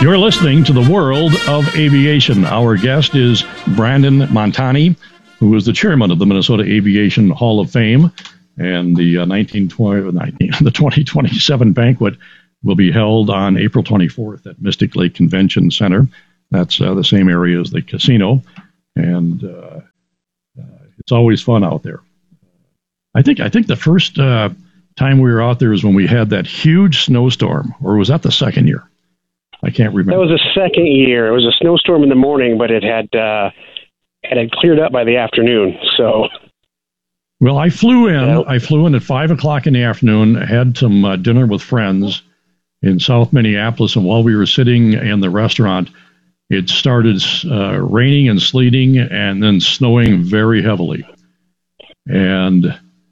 You're listening to the World of Aviation. Our guest is Brandon Montani, who is the chairman of the Minnesota Aviation Hall of Fame. And the 2027 banquet will be held on April 24th at Mystic Lake Convention Center. That's the same area as the casino. And it's always fun out there. I think the first time we were out there is when we had that huge snowstorm, or was that the second year? I can't remember. That was the second year. It was a snowstorm in the morning, but it had cleared up by the afternoon. So, well, I flew in. I flew in at 5:00 in the afternoon. Had some dinner with friends in South Minneapolis, and while we were sitting in the restaurant, it started raining and sleeting, and then snowing very heavily. And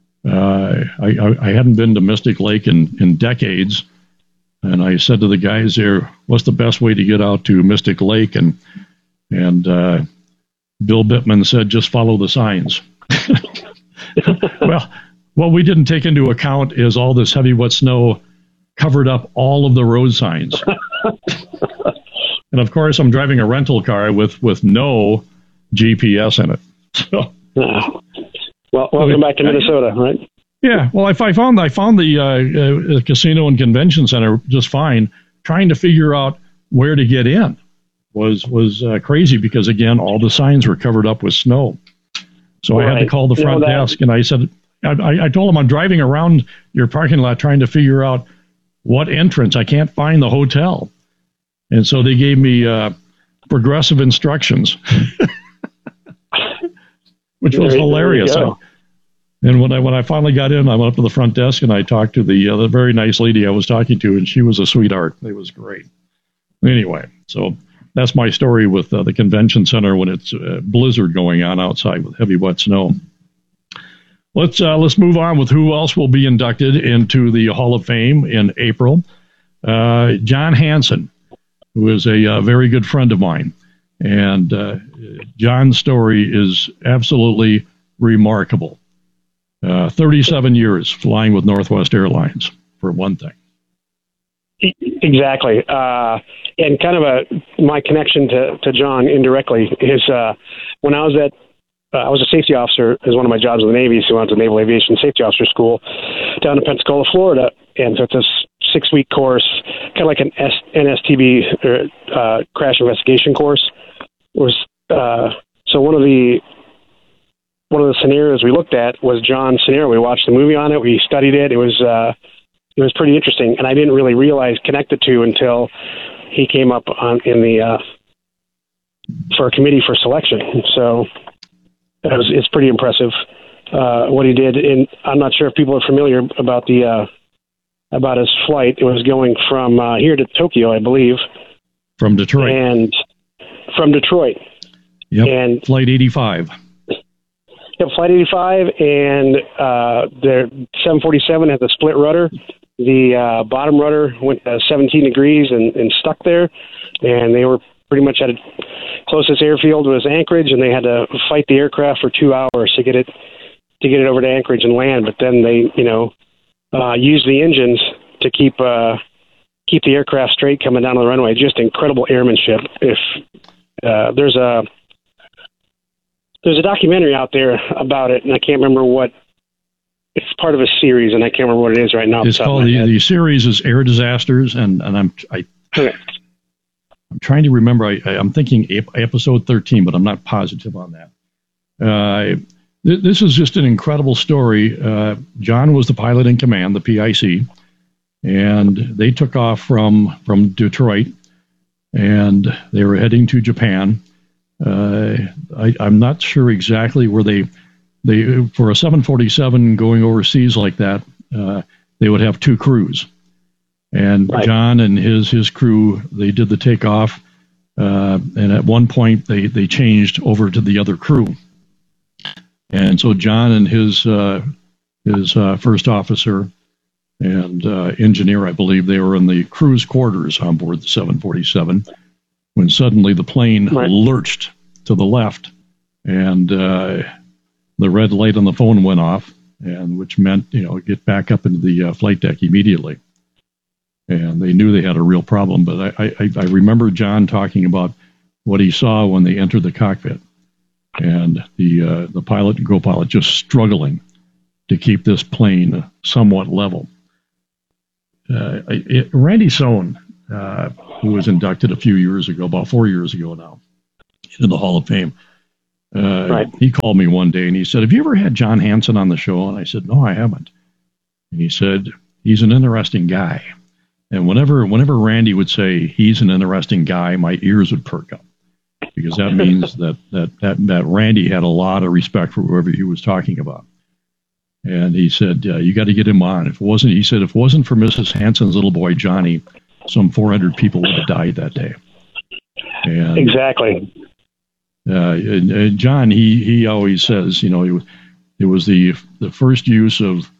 I hadn't been to Mystic Lake in decades. And I said to the guys there, "What's the best way to get out to Mystic Lake?" And Bill Bittman said, "Just follow the signs." Well, what we didn't take into account is all this heavy wet snow covered up all of the road signs. And of course, I'm driving a rental car with no GPS in it. So, well, welcome back to Minnesota, right? Yeah, well, I found the casino and convention center just fine. Trying to figure out where to get in was crazy because, again, all the signs were covered up with snow. So I had to call the front desk, and I said, I told them I'm driving around your parking lot trying to figure out what entrance. I can't find the hotel. And so they gave me progressive instructions, which was hilarious. And when I finally got in, I went up to the front desk and I talked to the very nice lady I was talking to, and she was a sweetheart. It was great. Anyway, so that's my story with the convention center when it's blizzard going on outside with heavy wet snow. Let's move on with who else will be inducted into the Hall of Fame in April. John Hanson, who is a very good friend of mine, and John's story is absolutely remarkable. 37 years flying with Northwest Airlines, for one thing. Exactly. And kind of my connection to John indirectly is when I was I was a safety officer as one of my jobs in the Navy, so I went to Naval Aviation Safety Officer School down in Pensacola, Florida. And so it's a 6-week course, kind of like an NSTB or crash investigation course. So one of the scenarios we looked at was John's scenario. We watched the movie on it. We studied it. It was pretty interesting, and I didn't really realize connect the two until he came up for a committee for selection. So it's pretty impressive what he did. And I'm not sure if people are familiar about about his flight. It was going from here to Tokyo, I believe. From Detroit. And from Detroit. Yep. And Flight 85. Yep, Flight 85, and their 747 has a split rudder. The bottom rudder went 17 degrees and stuck there, and they were pretty much at the closest airfield was Anchorage, and they had to fight the aircraft for 2 hours to get it over to Anchorage and land. But then they, used the engines to keep the aircraft straight coming down on the runway. Just incredible airmanship. If there's a documentary out there about it, and I can't remember what. It's part of a series, and I can't remember what it is right now. It's called the series is Air Disasters, and I'm trying to remember. I'm thinking episode 13, but I'm not positive on that. This is just an incredible story. John was the pilot in command, the PIC, and they took off from Detroit, and they were heading to Japan. I'm not sure exactly where they for a 747 going overseas like that, they would have 2 crews, and right. John and his crew, they did the takeoff, and at one point they changed over to the other crew, and so John and his first officer and engineer, I believe, they were in the crew's quarters on board the 747. When suddenly the plane lurched to the left, and the red light on the phone went off, and which meant, get back up into the flight deck immediately. and they knew they had a real problem. But I remember John talking about what he saw when they entered the cockpit, and the pilot and co-pilot just struggling to keep this plane somewhat level. Randy Sohn, who was inducted a few years ago, about 4 years ago now, into the Hall of Fame, right. He called me one day and he said, "Have you ever had John Hanson on the show?" And I said, "No, I haven't." And he said, "He's an interesting guy." And whenever Randy would say he's an interesting guy, my ears would perk up, because that means that Randy had a lot of respect for whoever he was talking about. And he said, "You got to get him on. If it wasn't for Mrs. Hanson's little boy Johnny, some 400 people would have died that day." And, exactly. And John, he always says, it was the first use of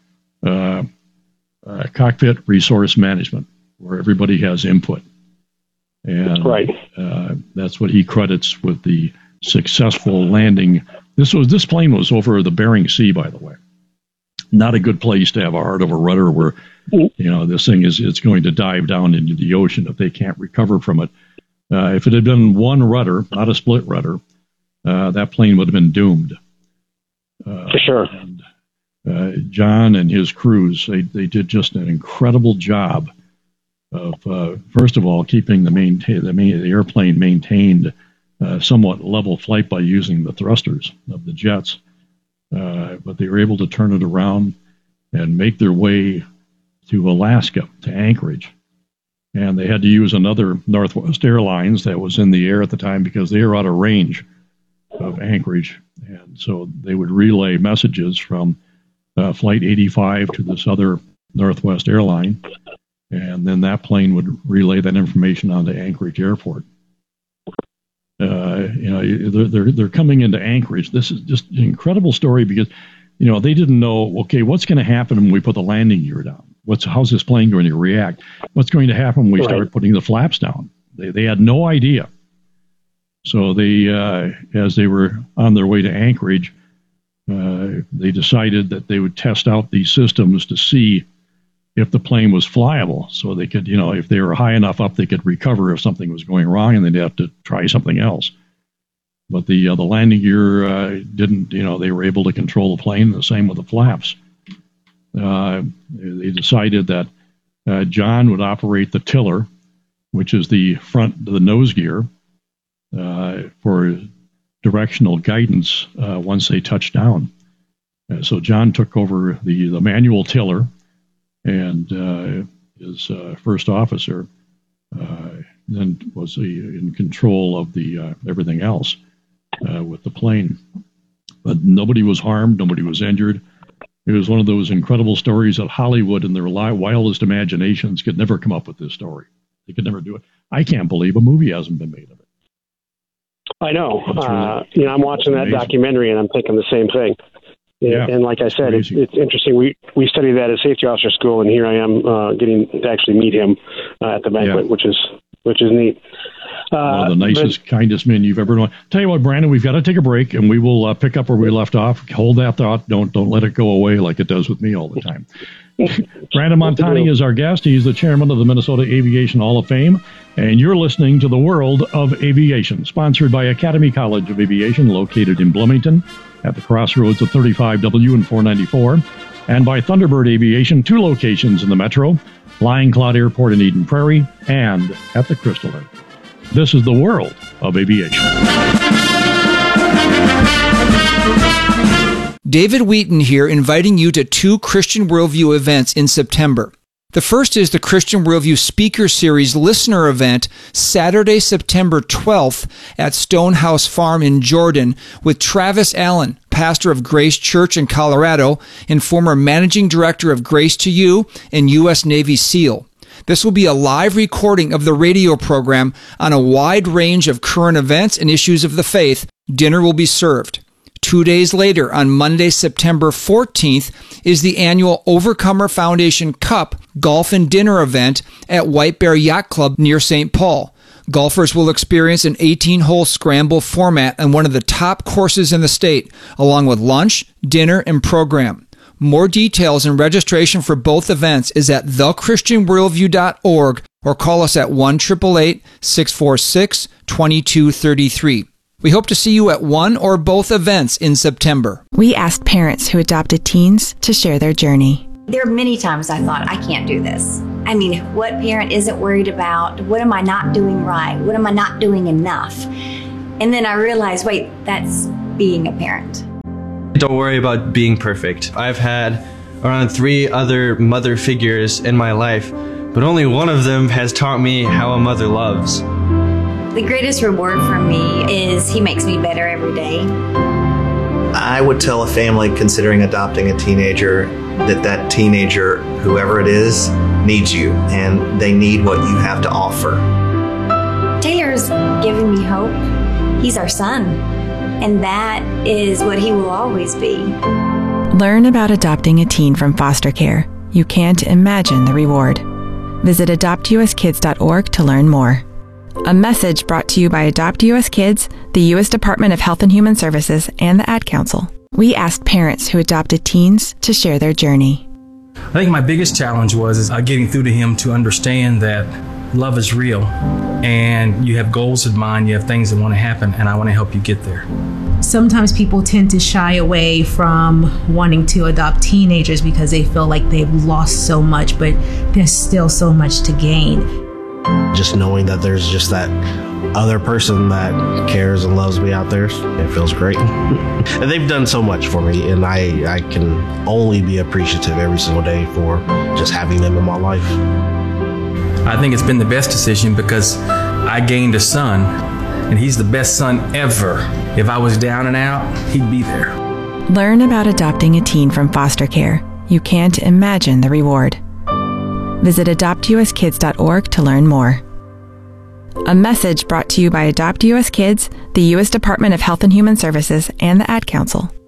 cockpit resource management, where everybody has input, and right. That's what he credits with the successful landing. This plane was over the Bering Sea, by the way. Not a good place to have a hard over rudder where, this thing it's going to dive down into the ocean if they can't recover from it. If it had been one rudder, not a split rudder, that plane would have been doomed. For sure. And John and his crews, they did just an incredible job of, first of all, keeping the airplane maintained somewhat level flight by using the thrusters of the jets. But they were able to turn it around and make their way to Alaska, to Anchorage. And they had to use another Northwest Airlines that was in the air at the time, because they were out of range of Anchorage. And so they would relay messages from Flight 85 to this other Northwest airline. And then that plane would relay that information onto Anchorage Airport. They're coming into Anchorage. This is just an incredible story, because, they didn't know, okay, what's going to happen when we put the landing gear down? How's this plane going to react? What's going to happen when we start putting the flaps down? They had no idea. So they, as they were on their way to Anchorage, they decided that they would test out these systems to see if the plane was flyable, so they could, if they were high enough up, they could recover if something was going wrong, and they'd have to try something else. But the landing gear didn't, they were able to control the plane, the same with the flaps. They decided that John would operate the tiller, which is the nose gear, for directional guidance once they touched down. So John took over the manual tiller, and his first officer then was in control of the everything else with the plane. But nobody was harmed, nobody was injured. It was one of those incredible stories that Hollywood in their wildest imaginations could never come up with this story. They could never do it. I can't believe a movie hasn't been made of it. I know. I'm watching that documentary and I'm thinking the same thing. Yeah, and like I said, it's interesting. We studied that at Safety Officer School, and here I am getting to actually meet him at the banquet, which is neat. One of the nicest, kindest men you've ever known. Tell you what, Brandon, we've got to take a break, and we will pick up where we left off. Hold that thought. Don't let it go away like it does with me all the time. Brandon Montani is our guest. He's the chairman of the Minnesota Aviation Hall of Fame, and you're listening to The World of Aviation, sponsored by Academy College of Aviation, located in Bloomington at the crossroads of 35W and 494, and by Thunderbird Aviation, 2 locations in the metro, Flying Cloud Airport in Eden Prairie, and at the Crystal Lake. This is The World of Aviation. David Wheaton here, inviting you to 2 Christian Worldview events in September. The first is the Christian Worldview Speaker Series Listener Event, Saturday, September 12th at Stonehouse Farm in Jordan, with Travis Allen, pastor of Grace Church in Colorado and former managing director of Grace to You and U.S. Navy SEAL. This will be a live recording of the radio program on a wide range of current events and issues of the faith. Dinner will be served. 2 days later, on Monday, September 14th, is the annual Overcomer Foundation Cup Golf and Dinner event at White Bear Yacht Club near St. Paul. Golfers will experience an 18-hole scramble format on one of the top courses in the state, along with lunch, dinner, and program. More details and registration for both events is at thechristianworldview.org or call us at 1-888-646-2233. We hope to see you at one or both events in September. We asked parents who adopted teens to share their journey. There are many times I thought, I can't do this. I mean, what parent isn't worried about? What am I not doing right? What am I not doing enough? And then I realized, wait, that's being a parent. Don't worry about being perfect. I've had around 3 other mother figures in my life, but only one of them has taught me how a mother loves. The greatest reward for me is he makes me better every day. I would tell a family considering adopting a teenager that teenager, whoever it is, needs you, and they need what you have to offer. Taylor's given me hope. He's our son, and that is what he will always be. Learn about adopting a teen from foster care. You can't imagine the reward. Visit adoptuskids.org to learn more. A message brought to you by Adopt US Kids, the U.S. Department of Health and Human Services, and the Ad Council. We asked parents who adopted teens to share their journey. I think my biggest challenge was getting through to him to understand that love is real and you have goals in mind, you have things that want to happen, and I want to help you get there. Sometimes people tend to shy away from wanting to adopt teenagers because they feel like they've lost so much, but there's still so much to gain. Just knowing that there's just that other person that cares and loves me out there, it feels great. And they've done so much for me, and I can only be appreciative every single day for just having them in my life. I think it's been the best decision because I gained a son, and he's the best son ever. If I was down and out, he'd be there. Learn about adopting a teen from foster care. You can't imagine the reward. Visit adoptuskids.org to learn more. A message brought to you by Adopt US Kids, the U.S. Department of Health and Human Services, and the Ad Council.